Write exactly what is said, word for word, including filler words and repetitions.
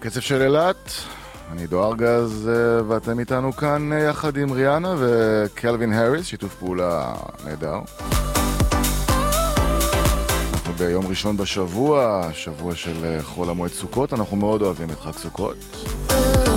הקצב של אילת, אני דו ארגז ואתם איתנו כאן יחד עם ריאנה וקלווין הריס, שיתוף פעולה נהדר. אנחנו ביום ראשון בשבוע, שבוע של חול המועד סוכות, אנחנו מאוד אוהבים את חג סוכות.